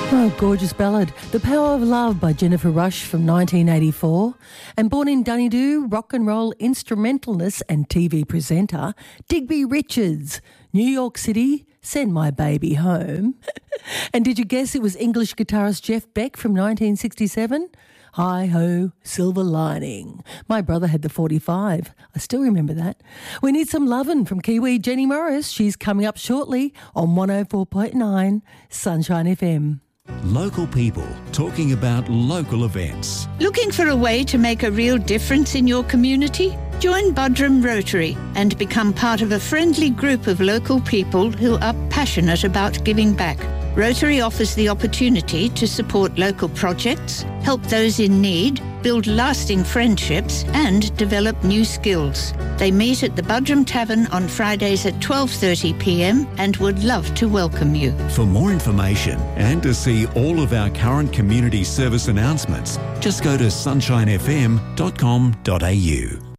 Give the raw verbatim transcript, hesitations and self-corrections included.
Oh, gorgeous ballad. The Power of Love by Jennifer Rush from nineteen eighty-four. And born in Dunedoo, rock and roll instrumentalist and T V presenter, Digby Richards. New York City, Send My Baby Home. And did you guess it was English guitarist Jeff Beck from nineteen sixty-seven? Hi-ho, Silver Lining. My brother had the forty-five. I still remember that. We need some lovin' from Kiwi Jenny Morris. She's coming up shortly on one oh four point nine Sunshine F M. Local people talking about local events. Looking for a way to make a real difference in your community? Join Buderim Rotary and become part of a friendly group of local people who are passionate about giving back. Rotary offers the opportunity to support local projects, help those in need, build lasting friendships and develop new skills. They meet at the Buderim Tavern on Fridays at twelve thirty p m and would love to welcome you. For more information and to see all of our current community service announcements, just go to sunshine f m dot com dot a u.